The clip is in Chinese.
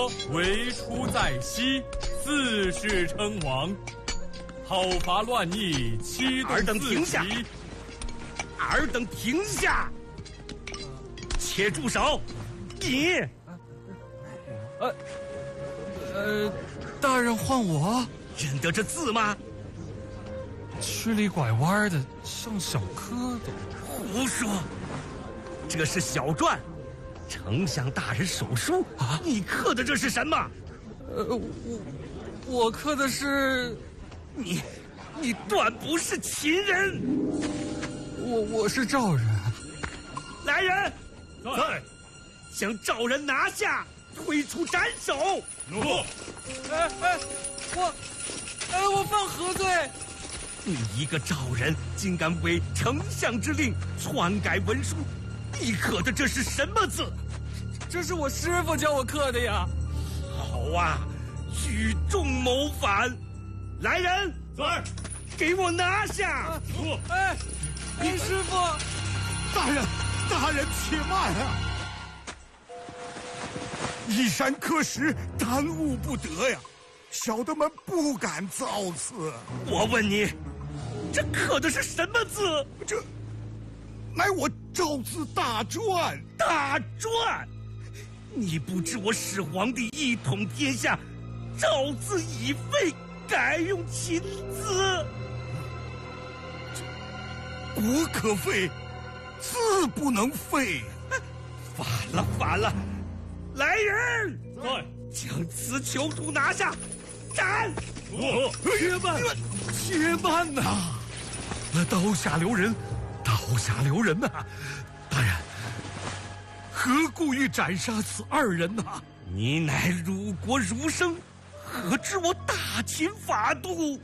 为出在西，四世称王，好伐乱逆，欺动四旗。 尔等停下！且住手！你， 大人唤我， 认得这字吗？ 曲里拐弯的，像小蝌蚪。 胡说！这是小篆，丞相大人手书啊！你刻的这是什么？ 我刻的是， 你断不是秦人！ 我是赵人。 来人， 在， 将赵人拿下，推出斩首。 怒！ 我犯何罪？ 你一个赵人，竟敢违丞相之令，篡改文书！你刻的这是什么字？ 这是我师傅教我刻的呀。 好啊，聚众谋反！来人， 在， 给我拿下！ 怒！ 林师傅， 大人且慢啊！依山刻石，耽误不得呀！小的们不敢造次。 我问你，这刻的是什么字？ 这乃我赵字大篆。 大篆！你不知我始皇帝一统天下，赵字已废，改用秦字。 国可废，字不能废。 反了！来人， 在， 将此囚徒拿下，斩！ 且慢呐！刀下留人呐！大人，何故欲斩杀此二人呐？ 你乃辱国儒生，何知我大秦法度？